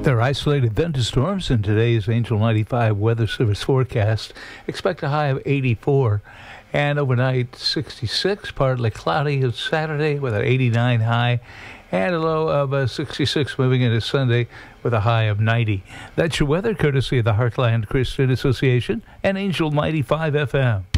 There are isolated thunderstorms in today's Angel 95 Weather Service forecast. Expect a high of 84 and overnight 66, partly cloudy on Saturday with an 89 high and a low of 66 moving into Sunday with a high of 90. That's your weather courtesy of the Heartland Christian Association and Angel 95 FM.